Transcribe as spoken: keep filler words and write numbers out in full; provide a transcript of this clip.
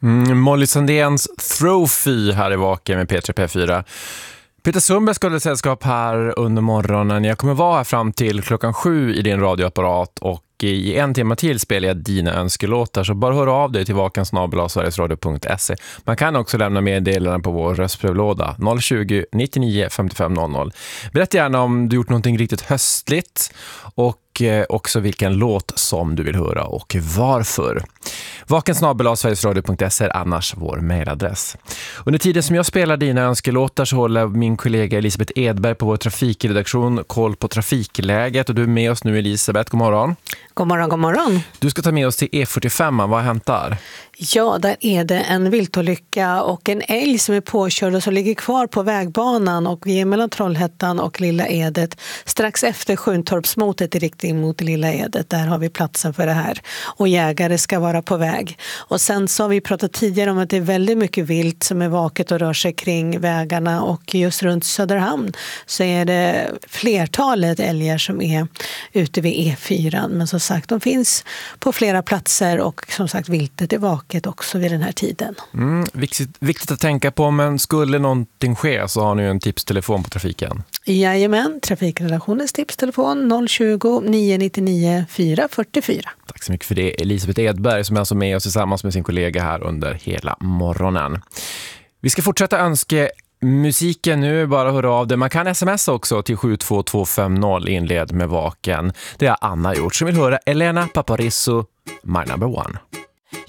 Mm, Molly Sandéns Trophy här i Vaken med P tre P fyra. Peter Sundberg ska hålla sällskap här under morgonen. Jag kommer vara här fram till klockan sju i din radioapparat och i en timme till spelar jag dina önskelåtar, så bara hör av dig till vaken snabel-a sverigesradio punkt se. Man kan också lämna meddelanden på vår röstbrevlåda noll tjugo, nittionio, femtiofem noll noll. Berätta gärna om du gjort någonting riktigt höstligt och också vilken låt som du vill höra och varför. vaken snabel-a sverigesradio punkt se är annars vår mejladress. Under tiden som jag spelar dina önskelåtar så håller min kollega Elisabeth Edberg på vår trafikredaktion koll på trafikläget, och du är med oss nu, Elisabeth. God morgon. God morgon, god morgon. Du ska ta med oss till E fyrtiofem. Vad har hänt där? Ja, där är det en viltolycka och en älg som är påkörd och som ligger kvar på vägbanan, och vi är mellan Trollhättan och Lilla Edet strax efter Sjuntorpsmotet i riktning mot Lilla Edet. Där har vi platsen för det här, och jägare ska vara på väg. Och sen så har vi pratat tidigare om att det är väldigt mycket vilt som är vaket och rör sig kring vägarna, och just runt Söderhamn så är det flertalet älgar som är ute vid E fyra. Men som sagt, de finns på flera platser, och som sagt, viltet är vaket också vid den här tiden. Mm, viktigt, viktigt att tänka på, men skulle någonting ske så har ni ju en tipstelefon på trafiken. Jajamän, trafikredaktionens tipstelefon noll tjugo, nio nittionio, fyra fyrtiofyra. Tack så mycket för det, Elisabeth Edberg, som är alltså med oss tillsammans med sin kollega här under hela morgonen. Vi ska fortsätta önska musiken nu, bara höra av det. Man kan smsa också till sju två två fem noll, inled med Vaken. Det har Anna gjort, som vill höra Elena Paparizou, My Number One.